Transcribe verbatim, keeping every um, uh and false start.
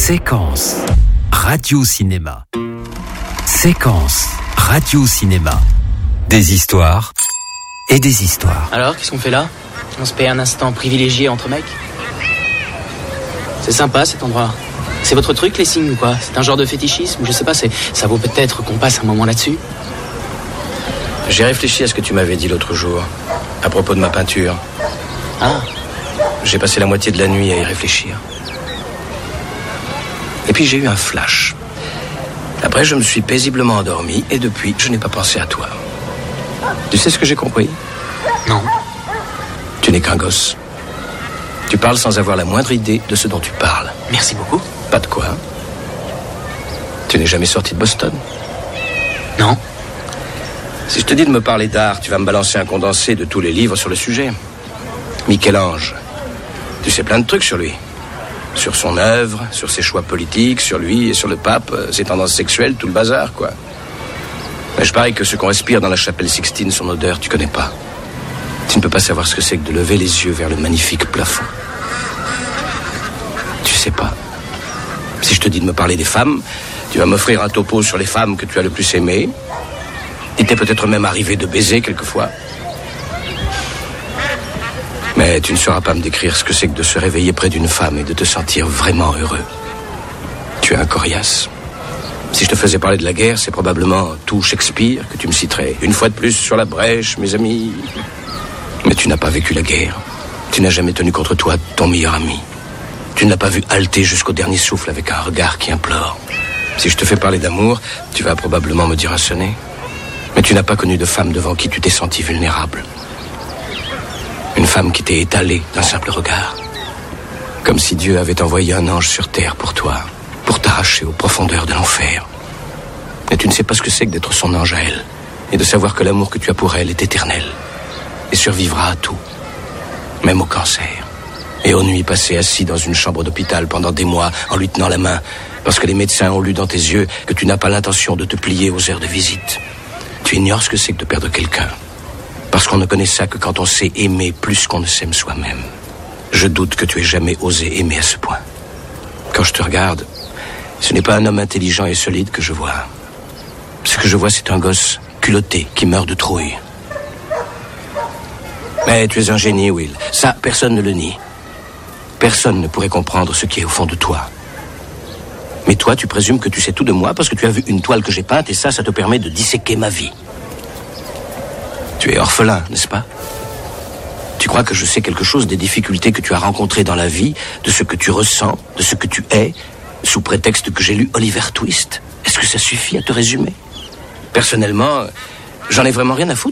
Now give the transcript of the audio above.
Séquence radio-cinéma. Séquence radio-cinéma. Des histoires et des histoires. Alors, qu'est-ce qu'on fait là? On se paye un instant privilégié entre mecs? C'est sympa cet endroit. C'est votre truc, les signes ou quoi? C'est un genre de fétichisme? Je sais pas, c'est... ça vaut peut-être qu'on passe un moment là-dessus. J'ai réfléchi à ce que tu m'avais dit l'autre jour, à propos de ma peinture. Ah. J'ai passé la moitié de la nuit à y réfléchir. Et puis j'ai eu un flash. Après, je me suis paisiblement endormi et depuis, je n'ai pas pensé à toi. Tu sais ce que j'ai compris? Non. Tu n'es qu'un gosse. Tu parles sans avoir la moindre idée de ce dont tu parles. Merci beaucoup. Pas de quoi. Tu n'es jamais sorti de Boston? Non. Si je te dis de me parler d'art, tu vas me balancer un condensé de tous les livres sur le sujet. Michel-Ange. Tu sais plein de trucs sur lui. Sur son œuvre, sur ses choix politiques, sur lui et sur le pape, ses tendances sexuelles, tout le bazar, quoi. Mais je parie que ce qu'on respire dans la chapelle Sixtine, son odeur, tu connais pas. Tu ne peux pas savoir ce que c'est que de lever les yeux vers le magnifique plafond. Tu sais pas. Si je te dis de me parler des femmes, tu vas m'offrir un topo sur les femmes que tu as le plus aimées. Il t'est peut-être même arrivé de baiser quelquefois. Mais tu ne sauras pas me décrire ce que c'est que de se réveiller près d'une femme et de te sentir vraiment heureux. Tu es un coriace. Si je te faisais parler de la guerre, c'est probablement tout Shakespeare que tu me citerais. Une fois de plus sur la brèche, mes amis. Mais tu n'as pas vécu la guerre. Tu n'as jamais tenu contre toi ton meilleur ami. Tu ne l'as pas vu halter jusqu'au dernier souffle avec un regard qui implore. Si je te fais parler d'amour, tu vas probablement me dire un sonnet. Mais tu n'as pas connu de femme devant qui tu t'es senti vulnérable. Une femme qui t'est étalée d'un simple regard. Comme si Dieu avait envoyé un ange sur terre pour toi, pour t'arracher aux profondeurs de l'enfer. Et tu ne sais pas ce que c'est que d'être son ange à elle, et de savoir que l'amour que tu as pour elle est éternel, et survivra à tout, même au cancer, et aux nuits passées assis dans une chambre d'hôpital pendant des mois en lui tenant la main, parce que les médecins ont lu dans tes yeux que tu n'as pas l'intention de te plier aux heures de visite. Tu ignores ce que c'est que de perdre quelqu'un. Parce qu'on ne connaît ça que quand on sait aimer plus qu'on ne s'aime soi-même. Je doute que tu aies jamais osé aimer à ce point. Quand je te regarde, ce n'est pas un homme intelligent et solide que je vois. Ce que je vois, c'est un gosse culotté qui meurt de trouille. Mais tu es un génie, Will. Ça, personne ne le nie. Personne ne pourrait comprendre ce qui est au fond de toi. Mais toi, tu présumes que tu sais tout de moi parce que tu as vu une toile que j'ai peinte et ça, ça te permet de disséquer ma vie. Tu es orphelin, n'est-ce pas? Tu crois que je sais quelque chose des difficultés que tu as rencontrées dans la vie, de ce que tu ressens, de ce que tu es, sous prétexte que j'ai lu Oliver Twist? Est-ce que ça suffit à te résumer? Personnellement, j'en ai vraiment rien à foutre